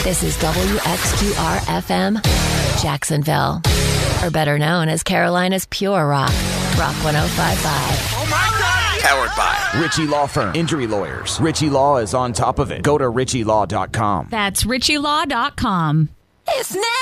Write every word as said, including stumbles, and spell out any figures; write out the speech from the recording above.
This is W X Q R F M, Jacksonville, or better known as Carolina's Pure Rock, Rock one oh five point five. Oh my God! Powered by Ritchie Law Firm. Injury lawyers. Ritchie Law is on top of it. Go to ritchie law dot com. That's ritchie law dot com. It's now!